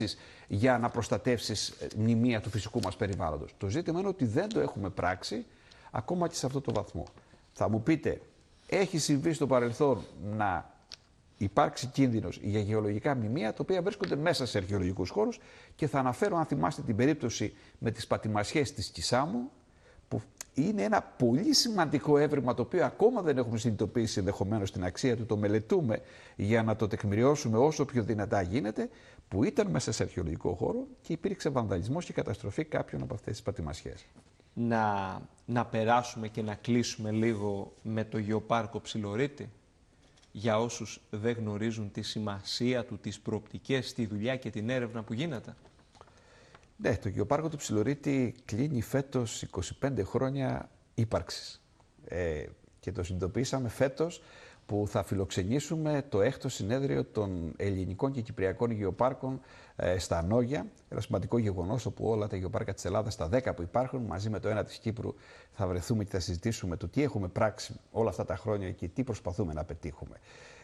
για να προστατεύσεις μνημεία του φυσικού μας περιβάλλοντος. Το ζήτημα είναι ότι δεν το έχουμε πράξει ακόμα και σε αυτό το βαθμό. Θα μου πείτε, έχει συμβεί στο παρελθόν να υπάρξει κίνδυνος για γεωλογικά μνημεία, τα οποία βρίσκονται μέσα σε αρχαιολογικούς χώρους, και θα αναφέρω, αν θυμάστε, την περίπτωση με τις πατημασιές της Κισάμου, που είναι ένα πολύ σημαντικό έβριμα, το οποίο ακόμα δεν έχουμε συνειδητοποιήσει ενδεχομένως την αξία του, το μελετούμε για να το τεκμηριώσουμε όσο πιο δυνατά γίνεται, που ήταν μέσα σε αρχαιολογικό χώρο και υπήρξε βανδαλισμός και καταστροφή κάποιων από αυτές τις πατημασιές. Να περάσουμε και να κλείσουμε λίγο με το Γεωπάρκο Ψιλορίτη, για όσους δεν γνωρίζουν τη σημασία του, τις προοπτικές, τη δουλειά και την έρευνα που γίνεται. Ναι, το Γεωπάρκο του Ψιλορίτη κλείνει φέτος 25 χρόνια ύπαρξης. Και το συνειδητοποίησαμε φέτος που θα φιλοξενήσουμε το 6ο συνέδριο των ελληνικών και κυπριακών γεωπάρκων στα Νόγια. Ένα σημαντικό γεγονός, όπου όλα τα γεωπάρκα της Ελλάδας, τα 10 που υπάρχουν, μαζί με το ένα της Κύπρου, θα βρεθούμε και θα συζητήσουμε το τι έχουμε πράξει όλα αυτά τα χρόνια και τι προσπαθούμε να πετύχουμε.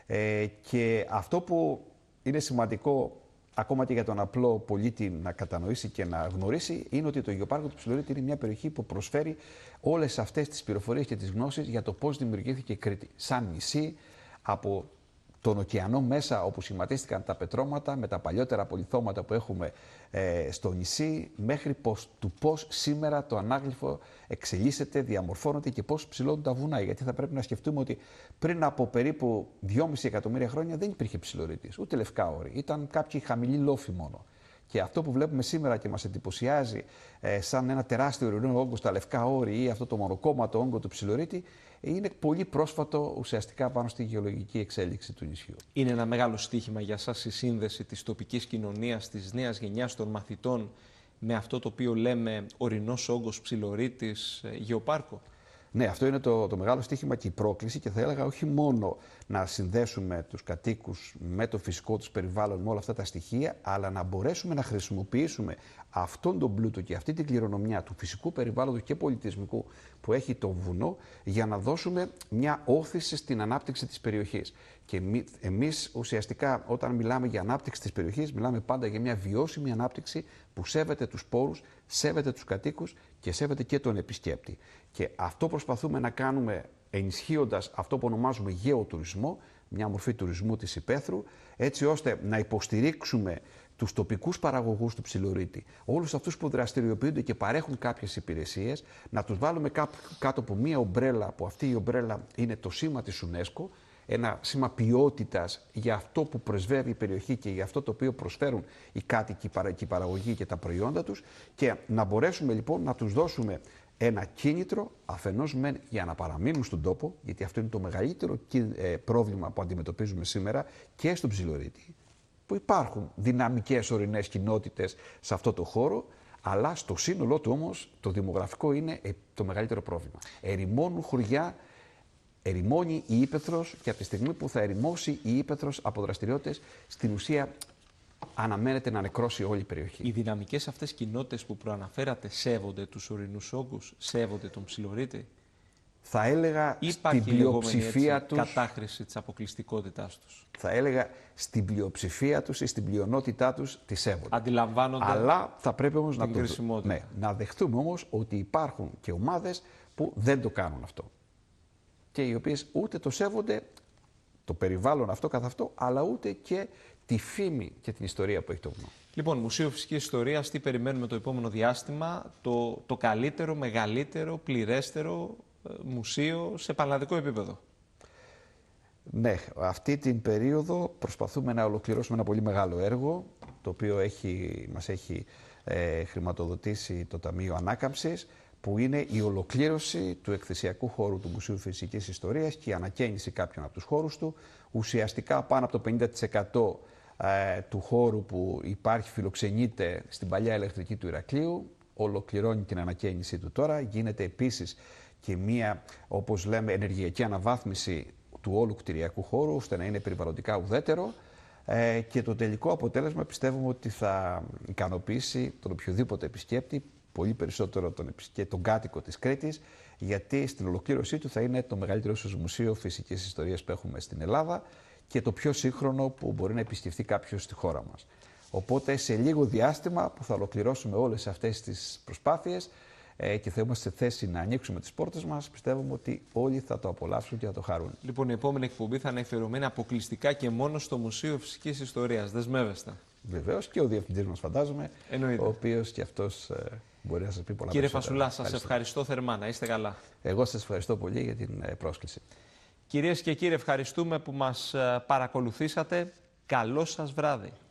Και αυτό που είναι σημαντικό, ακόμα και για τον απλό πολίτη να κατανοήσει και να γνωρίσει, είναι ότι το Γεωπάρκο του Ψιλορίτη είναι μια περιοχή που προσφέρει όλες αυτές τις πληροφορίες και τις γνώσεις για το πώς δημιουργήθηκε η Κρήτη. Σαν νησί, από τον ωκεανό μέσα, όπου σχηματίστηκαν τα πετρώματα, με τα παλιότερα πολιθώματα που έχουμε στο νησί, μέχρι του πώς σήμερα το ανάγλυφο εξελίσσεται, διαμορφώνεται και πώς ψηλώνουν τα βουνά. Γιατί θα πρέπει να σκεφτούμε ότι πριν από περίπου 2,5 εκατομμύρια χρόνια δεν υπήρχε Ψιλορίτης, ούτε λευκά όρη. Ήταν κάποιοι χαμηλοί λόφοι μόνο. Και αυτό που βλέπουμε σήμερα και μας εντυπωσιάζει σαν ένα τεράστιο ουρινό όγκο στα λευκά όρη ή αυτό το μονοκόμματο όγκο του Ψιλορίτη, είναι πολύ πρόσφατο ουσιαστικά πάνω στη γεωλογική εξέλιξη του νησιού. Είναι ένα μεγάλο στοίχημα για σας η σύνδεση της τοπικής κοινωνίας, της νέας γενιάς των μαθητών με αυτό το οποίο λέμε ορεινός όγκος Ψιλορίτης γεωπάρκο. Ναι, αυτό είναι το μεγάλο στοίχημα και η πρόκληση, και θα έλεγα όχι μόνο να συνδέσουμε τους κατοίκους με το φυσικό τους περιβάλλον, με όλα αυτά τα στοιχεία, αλλά να μπορέσουμε να χρησιμοποιήσουμε αυτόν τον πλούτο και αυτή την κληρονομιά του φυσικού περιβάλλοντος και πολιτισμικού που έχει το βουνό, για να δώσουμε μια όθηση στην ανάπτυξη της περιοχής. Και εμείς ουσιαστικά, όταν μιλάμε για ανάπτυξη της περιοχής, μιλάμε πάντα για μια βιώσιμη ανάπτυξη που σέβεται τους πόρους, σέβεται τους κατοίκους και σέβεται και τον επισκέπτη. Και αυτό προσπαθούμε να κάνουμε ενισχύοντας αυτό που ονομάζουμε γεωτουρισμό, μια μορφή τουρισμού της υπαίθρου, έτσι ώστε να υποστηρίξουμε τους τοπικούς παραγωγούς του Ψιλορίτη, όλους αυτούς που δραστηριοποιούνται και παρέχουν κάποιες υπηρεσίες, να τους βάλουμε κάτω από μία ομπρέλα, που αυτή η ομπρέλα είναι το σήμα της UNESCO, ένα σήμα ποιότητας για αυτό που πρεσβεύει η περιοχή και για αυτό το οποίο προσφέρουν οι κάτοικοι, η παραγωγή και τα προϊόντα τους, και να μπορέσουμε λοιπόν να τους δώσουμε ένα κίνητρο, αφενός μεν για να παραμείνουν στον τόπο, γιατί αυτό είναι το μεγαλύτερο πρόβλημα που αντιμετωπίζουμε σήμερα και στον Ψιλορίτη, που υπάρχουν δυναμικές ορεινές κοινότητες σε αυτό το χώρο, αλλά στο σύνολό του όμως το δημογραφικό είναι το μεγαλύτερο πρόβλημα. Ερημώνουν χωριά, ερημώνει η ύπαιθρος, και από τη στιγμή που θα ερημώσει η ύπαιθρος από δραστηριότητες, στην ουσία αναμένεται να νεκρώσει όλη η περιοχή. Οι δυναμικές αυτές κοινότητες που προαναφέρατε σέβονται τους ορεινούς όγκους, σέβονται τον Ψιλορίτη? Θα έλεγα στην πλειοψηφία τους. Κατάχρηση της αποκλειστικότητάς τους. Θα έλεγα στην πλειοψηφία τους ή στην πλειονότητά τους τη σέβονται. Αντιλαμβάνονται. Αλλά θα πρέπει όμως να δεχτούμε όμως ότι υπάρχουν και ομάδες που δεν το κάνουν αυτό. Και οι οποίες ούτε το σέβονται το περιβάλλον αυτό καθ' αυτό, αλλά ούτε και τη φήμη και την ιστορία που έχει το βουνό. Λοιπόν, Μουσείο Φυσικής Ιστορίας, τι περιμένουμε το επόμενο διάστημα? Το καλύτερο, μεγαλύτερο, πληρέστερο μουσείο σε πανελλαδικό επίπεδο. Ναι, αυτή την περίοδο προσπαθούμε να ολοκληρώσουμε ένα πολύ μεγάλο έργο, το οποίο μας έχει χρηματοδοτήσει το Ταμείο Ανάκαμψης, που είναι η ολοκλήρωση του εκθεσιακού χώρου του Μουσείου Φυσικής Ιστορίας και η ανακαίνιση κάποιων από τους χώρους του. Ουσιαστικά πάνω από το 50% του χώρου που υπάρχει φιλοξενείται στην παλιά ηλεκτρική του Ηρακλείου, ολοκληρώνει την ανακαίνιση του τώρα. Γίνεται επίσης και μία, όπως λέμε, ενεργειακή αναβάθμιση του όλου κτηριακού χώρου, ώστε να είναι περιβαλλοντικά ουδέτερο. Και το τελικό αποτέλεσμα πιστεύουμε ότι θα ικανοποιήσει τον οποιοδήποτε επισκέπτη, πολύ περισσότερο τον κάτοικο της Κρήτης, γιατί στην ολοκλήρωσή του θα είναι το μεγαλύτερο μουσείο φυσικής ιστορίας που έχουμε στην Ελλάδα και το πιο σύγχρονο που μπορεί να επισκεφτεί κάποιος στη χώρα μας. Οπότε σε λίγο διάστημα που θα ολοκληρώσουμε όλες αυτές τις προσπάθειες και θα είμαστε σε θέση να ανοίξουμε τις πόρτες μας, πιστεύουμε ότι όλοι θα το απολαύσουν και θα το χαρούν. Λοιπόν, η επόμενη εκπομπή θα είναι αφιερωμένη αποκλειστικά και μόνο στο Μουσείο Φυσικής Ιστορίας. Δεσμεύεστε? Βεβαίως, και ο διευθυντής μας, φαντάζομαι, Εννοείται. ο οποίος και αυτός μπορεί να σας πει πολλά Κύριε περισσότερα. Φασουλά, σας ευχαριστώ θερμά. Να είστε καλά. Εγώ σας ευχαριστώ πολύ για την πρόσκληση. Κυρίες και κύριοι, ευχαριστούμε που μας παρακολουθήσατε. Καλό σας βράδυ.